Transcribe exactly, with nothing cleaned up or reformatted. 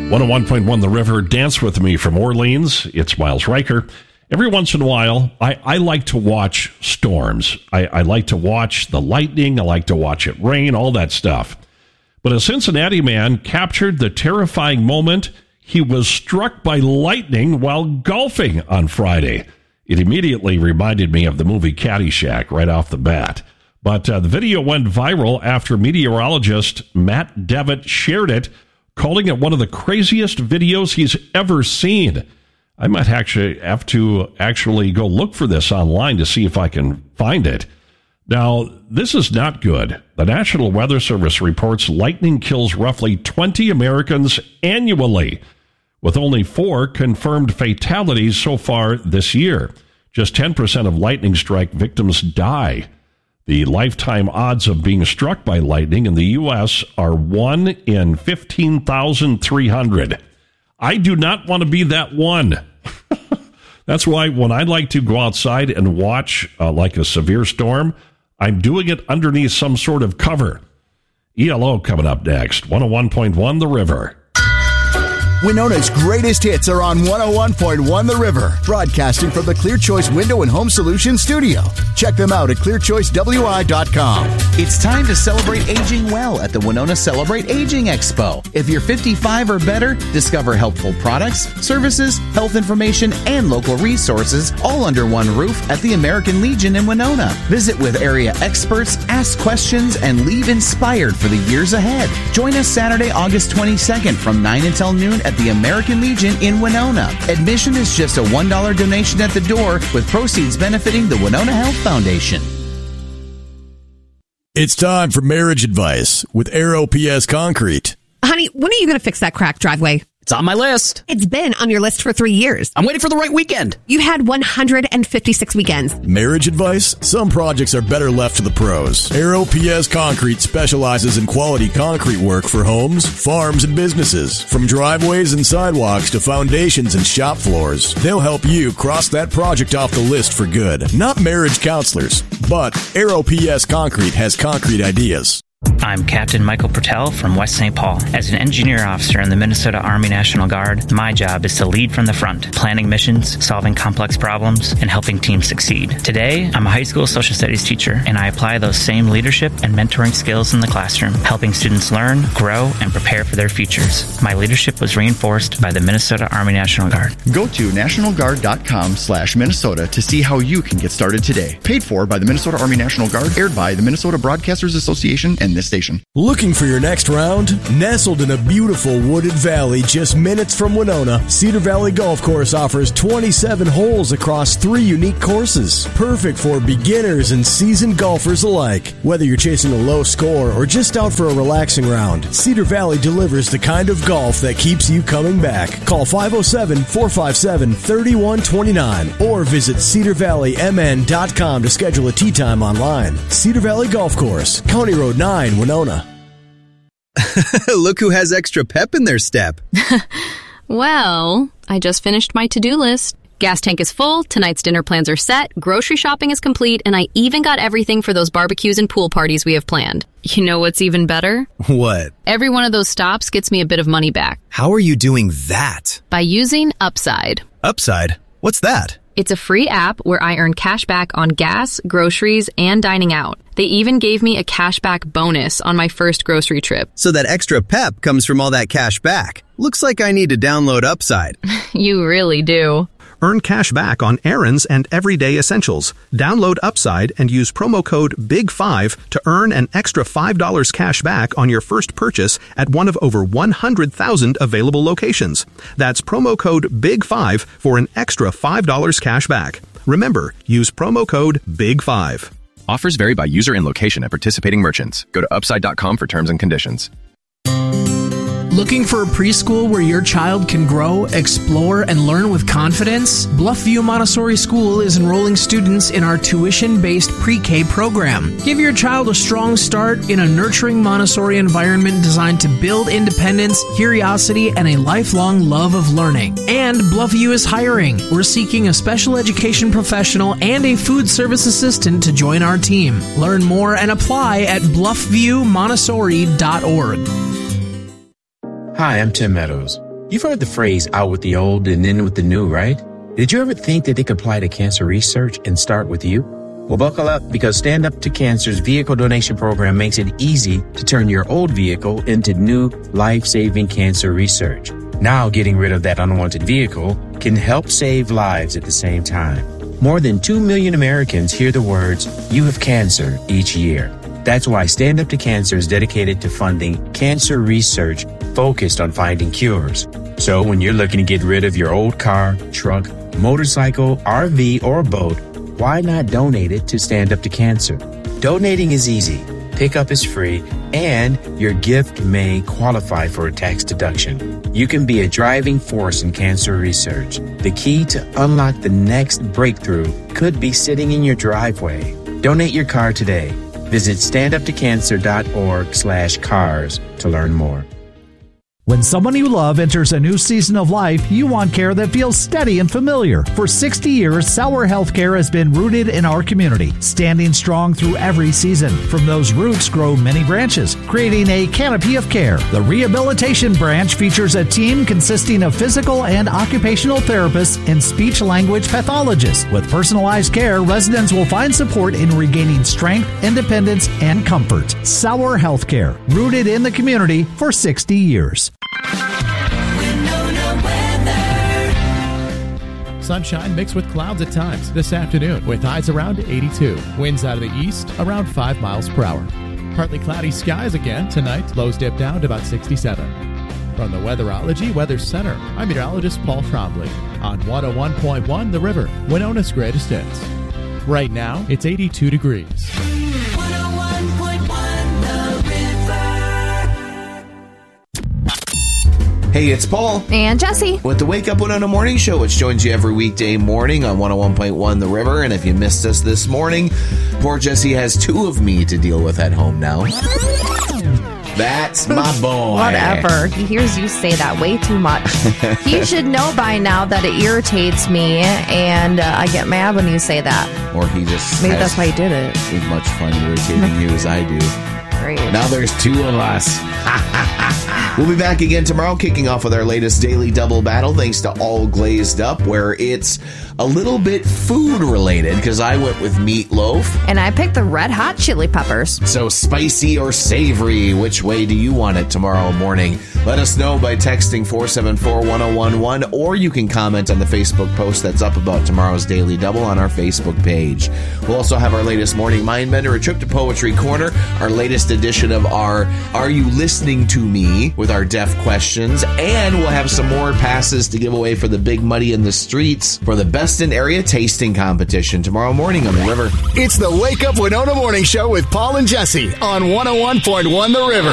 one oh one point one The River, Dance With Me from Orleans. It's Miles Riker. Every once in a while, I, I like to watch storms. I, I like to watch the lightning. I like to watch it rain, all that stuff. But a Cincinnati man captured the terrifying moment he was struck by lightning while golfing on Friday. It immediately reminded me of the movie Caddyshack right off the bat. But uh, the video went viral after meteorologist Matt Devitt shared it, calling it one of the craziest videos he's ever seen. I might actually have to actually go look for this online to see if I can find it. Now, this is not good. The National Weather Service reports lightning kills roughly twenty Americans annually, with only four confirmed fatalities so far this year. Just ten percent of lightning strike victims die. The lifetime odds of being struck by lightning in the U S are one in fifteen thousand three hundred. I do not want to be that one. That's why when I like to go outside and watch uh, like a severe storm, I'm doing it underneath some sort of cover. E L O coming up next. one oh one point one The River. Winona's greatest hits are on one oh one point one The River, broadcasting from the Clear Choice Window and Home Solutions studio. Check them out at clear choice w i dot com. It's time to celebrate aging well at the Winona Celebrate Aging Expo. If you're fifty-five or better, discover helpful products, services, health information, and local resources all under one roof at the American Legion in Winona. Visit with area experts, ask questions, and leave inspired for the years ahead. Join us Saturday, August twenty-second from nine until noon at the American Legion in Winona. Admission is just a one dollar donation at the door, with proceeds benefiting the Winona Health Foundation. It's time for marriage advice with Aero P S Concrete. Honey, when are you going to fix that cracked driveway? It's on my list. It's been on your list for three years. I'm waiting for the right weekend. You've had one hundred fifty-six weekends. Marriage advice? Some projects are better left to the pros. Aero P S Concrete specializes in quality concrete work for homes, farms, and businesses. From driveways and sidewalks to foundations and shop floors, they'll help you cross that project off the list for good. Not marriage counselors, but Aero P S Concrete has concrete ideas. I'm Captain Michael Pertell from West Saint Paul. As an engineer officer in the Minnesota Army National Guard, my job is to lead from the front, planning missions, solving complex problems, and helping teams succeed. Today, I'm a high school social studies teacher, and I apply those same leadership and mentoring skills in the classroom, helping students learn, grow, and prepare for their futures. My leadership was reinforced by the Minnesota Army National Guard. Go to national guard dot com slash Minnesota to see how you can get started today. Paid for by the Minnesota Army National Guard, aired by the Minnesota Broadcasters Association and this station. Looking for your next round? Nestled in a beautiful wooded valley just minutes from Winona, Cedar Valley Golf Course offers twenty-seven holes across three unique courses. Perfect for beginners and seasoned golfers alike. Whether you're chasing a low score or just out for a relaxing round, Cedar Valley delivers the kind of golf that keeps you coming back. Call five oh seven, four five seven, three one two nine or visit cedar valley m n dot com to schedule a tee time online. Cedar Valley Golf Course, County Road nine, Winona. Look who has extra pep in their step. Well, I just finished my to-do list. Gas tank is full, tonight's dinner plans are set, grocery shopping is complete, and I even got everything for those barbecues and pool parties we have planned. You know what's even better? What? Every one of those stops gets me a bit of money back. How are you doing that? By using Upside. Upside? What's that? It's a free app where I earn cash back on gas, groceries, and dining out. They even gave me a cashback bonus on my first grocery trip. So that extra pep comes from all that cash back. Looks like I need to download Upside. You really do. Earn cash back on errands and everyday essentials. Download Upside and use promo code big five to earn an extra five dollars cash back on your first purchase at one of over one hundred thousand available locations. That's promo code big five for an extra five dollars cash back. Remember, use promo code big five. Offers vary by user and location at participating merchants. Go to upside dot com for terms and conditions. Looking for a preschool where your child can grow, explore, and learn with confidence? Bluffview Montessori School is enrolling students in our tuition-based pre-K program. Give your child a strong start in a nurturing Montessori environment designed to build independence, curiosity, and a lifelong love of learning. And Bluffview is hiring. We're seeking a special education professional and a food service assistant to join our team. Learn more and apply at bluffview montessori dot org. Hi, I'm Tim Meadows. You've heard the phrase out with the old and in with the new, right? Did you ever think that they could apply to cancer research and start with you? Well, buckle up, because Stand Up to Cancer's vehicle donation program makes it easy to turn your old vehicle into new life-saving cancer research. Now, getting rid of that unwanted vehicle can help save lives at the same time. More than two million Americans hear the words, "You have cancer," each year. That's why Stand Up to Cancer is dedicated to funding cancer research focused on finding cures. So when you're looking to get rid of your old car, truck, motorcycle, R V, or boat, why not donate it to Stand Up to Cancer? Donating is easy, pickup is free, and your gift may qualify for a tax deduction. You can be a driving force in cancer research. The key to unlock the next breakthrough could be sitting in your driveway. Donate your car today. Visit standuptocancer.org slash cars to learn more. When someone you love enters a new season of life, you want care that feels steady and familiar. For sixty years, Sauer Healthcare has been rooted in our community, standing strong through every season. From those roots grow many branches, creating a canopy of care. The rehabilitation branch features a team consisting of physical and occupational therapists and speech-language pathologists. With personalized care, residents will find support in regaining strength, independence, and comfort. Sauer Healthcare, rooted in the community for sixty years. Sunshine mixed with clouds at times this afternoon with highs around eighty-two. Winds out of the east around five miles per hour. Partly cloudy skies again tonight. Lows dip down to about sixty-seven. From the Weatherology Weather Center, I'm meteorologist Paul Trombley on one oh one point one The River, Winona's greatest hits. Right now, it's eighty-two degrees. one oh one point one The River. Hey, it's Paul. And Jesse. With the Wake Up Winona Morning Show, which joins you every weekday morning on one oh one point one The River. And if you missed us this morning, poor Jesse has two of me to deal with at home now. That's my boy. Whatever. He hears you say that way too much. He should know by now that it irritates me, and uh, I get mad when you say that. Or he just Maybe that's why he did it. As much fun irritating you as I do. Great. Now there's two of us. We'll be back again tomorrow, kicking off with our latest Daily Double Battle, thanks to All Glazed Up, where it's a little bit food related, because I went with meatloaf. And I picked the red hot chili peppers. So spicy or savory, which way do you want it tomorrow morning? Let us know by texting four seven four, one oh one one, or you can comment on the Facebook post that's up about tomorrow's Daily Double on our Facebook page. We'll also have our latest Morning Mindbender, a trip to Poetry Corner, our latest edition of our Are You Listening to Me? With our deaf questions, and we'll have some more passes to give away for the Big Muddy in the Streets for the Best in Area Tasting Competition tomorrow morning on The River. It's the Wake Up Winona Morning Show with Paul and Jesse on one oh one point one The River.